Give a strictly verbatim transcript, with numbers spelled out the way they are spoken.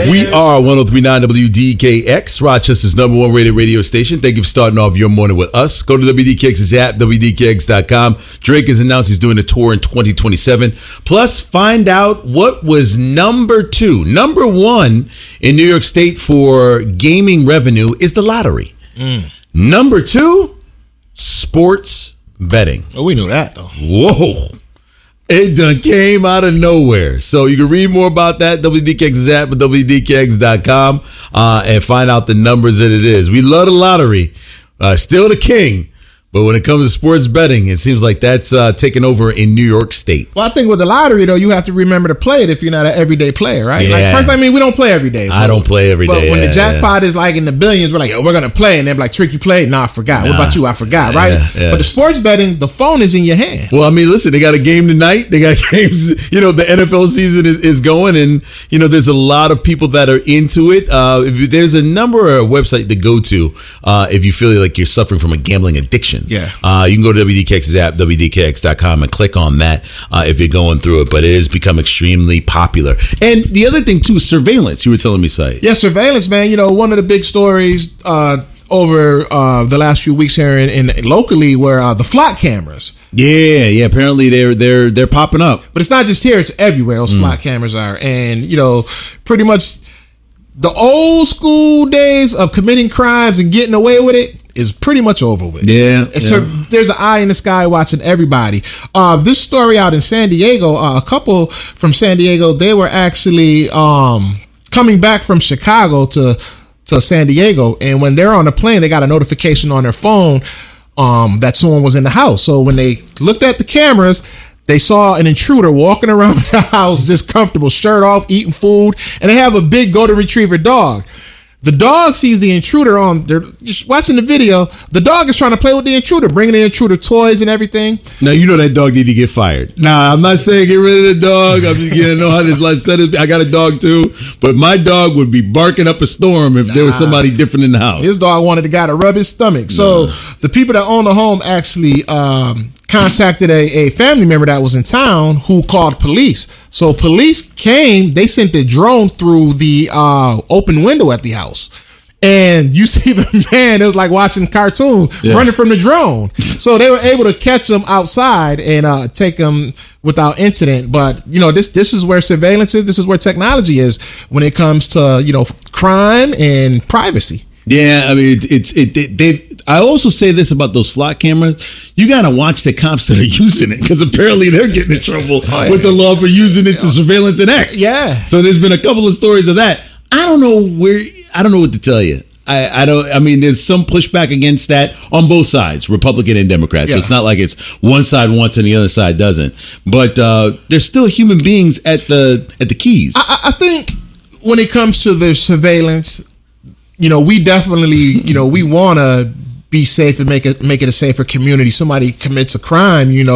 We are one oh three point nine W D K X, Rochester's number one rated radio station. Thank you for starting off your morning with us. Go to W D K X's app, W D K X dot com. Drake has announced he's doing a tour in twenty twenty-seven. Plus, find out what was number two. Number one in New York State for gaming revenue is the lottery. Mm. Number two, sports betting. Oh, we knew that, though. Whoa. It done came out of nowhere. So you can read more about that, W D K X's app at W D K X dot com, uh, and find out the numbers that it is. We love the lottery. Uh, still the king. But when it comes to sports betting, it seems like that's uh, taken over in New York State. Well, I think with the lottery, though, you have to remember to play it if you're not an everyday player, right? Yeah. Like, personally, I mean, we don't play every day. I but, don't play every but day. But when yeah, the jackpot yeah. is like in the billions, we're like, oh, we're going to play. And they're like, Trick, you played? Nah, I forgot. Nah. What about you? I forgot, right? Yeah, yeah. But the sports betting, the phone is in your hand. Well, I mean, listen, they got a game tonight. They got games, you know, the N F L season is, is going. And, you know, there's a lot of people that are into it. Uh, if there's a number or a website to go to uh, if you feel like you're suffering from a gambling addiction. Yeah. Uh, you can go to W D K X's app, W D K X dot com, and click on that uh, if you're going through it. But it has become extremely popular. And the other thing, too, is surveillance. You were telling me, Saeed. Yeah, surveillance, man. You know, one of the big stories uh, over uh, the last few weeks here in, in locally were uh, the flock cameras. Yeah, yeah. Apparently, they're they're they're popping up. But it's not just here; it's everywhere. Those mm. flock cameras are, and you know, pretty much the old school days of committing crimes and getting away with it is pretty much over with. Yeah, it's yeah. A, there's an eye in the sky watching everybody. Uh, this story out in San Diego, uh, a couple from San Diego, they were actually um, coming back from Chicago to to San Diego, and when they're on the plane, they got a notification on their phone um, that someone was in the house. So when they looked at the cameras, they saw an intruder walking around the house, just comfortable, shirt off, eating food, and they have a big golden retriever dog. The dog sees the intruder on, they're just watching the video. The dog is trying to play with the intruder, bringing the intruder toys and everything. Now, you know that dog need to get fired. Nah, I'm not saying get rid of the dog. I'm just getting to know how this life set is. I got a dog too, but my dog would be barking up a storm if nah, there was somebody different in the house. His dog wanted the guy to rub his stomach. So nah. the people that own the home actually um, contacted a, a family member that was in town who called police. So police came, they sent a drone through the uh, open window at the house. And you see the man, it was like watching cartoons, yeah. running from the drone. So they were able to catch him outside and uh, take him without incident. But, you know, this this is where surveillance is. This is where technology is when it comes to, you know, crime and privacy. Yeah, I mean, it, it's it. it they. I also say this about those flock cameras. You got to watch the cops that are using it because apparently they're getting in trouble oh, yeah. with the law for using it to surveillance and X. Yeah. So there's been a couple of stories of that. I don't know where. I don't know what to tell you. I, I don't. I mean, there's some pushback against that on both sides, Republican and Democrat. So yeah. it's not like it's one side wants and the other side doesn't. But uh, there's still human beings at the at the keys. I, I think when it comes to the surveillance, you know, we definitely, you know, we want to be safe and make it make it a safer community. Somebody commits a crime, you know.